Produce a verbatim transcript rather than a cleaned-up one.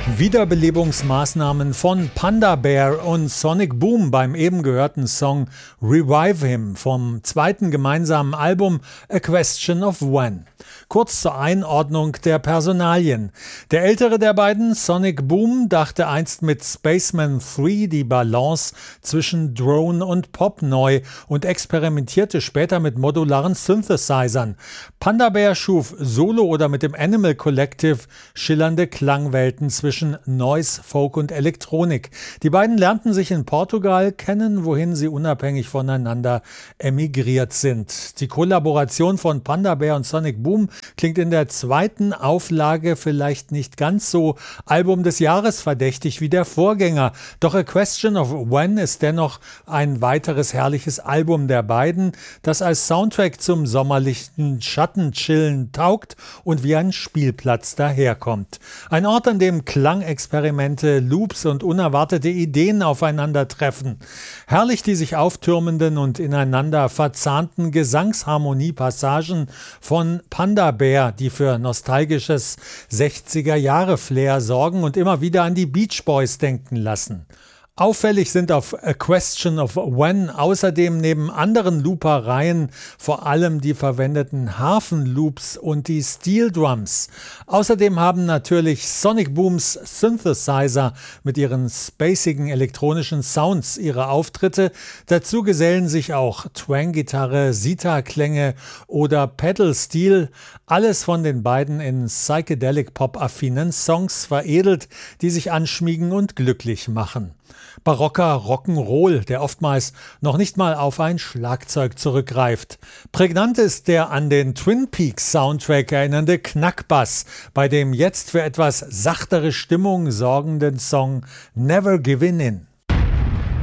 Wiederbelebungsmaßnahmen von Panda Bear und Sonic Boom beim eben gehörten Song Revive Him vom zweiten gemeinsamen Album A Question of When. Kurz zur Einordnung der Personalien. Der ältere der beiden, Sonic Boom, dachte einst mit Spaceman drei die Balance zwischen Drone und Pop neu und experimentierte später mit modularen Synthesizern. Panda Bear schuf solo oder mit dem Animal Collective schillernde Klangwelten zwischen Noise, Folk und Elektronik. Die beiden lernten sich in Portugal kennen, wohin sie unabhängig voneinander emigriert sind. Die Kollaboration von Panda Bear und Sonic Boom klingt in der zweiten Auflage vielleicht nicht ganz so Album des Jahres verdächtig wie der Vorgänger. Doch A Question of When ist dennoch ein weiteres herrliches Album der beiden, das als Soundtrack zum sommerlichen Schattenchillen taugt und wie ein Spielplatz daherkommt. Ein Ort, an dem Klangexperimente, Loops und unerwartete Ideen aufeinandertreffen. Herrlich die sich auftürmenden und ineinander verzahnten Gesangsharmoniepassagen von Panda Bear, die für nostalgisches sechziger-Jahre-Flair sorgen und immer wieder an die Beach Boys denken lassen. Auffällig sind auf A Question of When außerdem neben anderen Loopereien vor allem die verwendeten Harfenloops und die Steel Drums. Außerdem haben natürlich Sonic Booms Synthesizer mit ihren spacigen elektronischen Sounds ihre Auftritte. Dazu gesellen sich auch Twang-Gitarre, Sitar-Klänge oder Pedal-Steel. Alles von den beiden in Psychedelic-Pop-affinen Songs veredelt, die sich anschmiegen und glücklich machen. Barocker Rock'n'Roll, der oftmals noch nicht mal auf ein Schlagzeug zurückgreift. Prägnant ist der an den Twin Peaks Soundtrack erinnernde Knackbass bei dem jetzt für etwas sachtere Stimmung sorgenden Song Never Givin' In.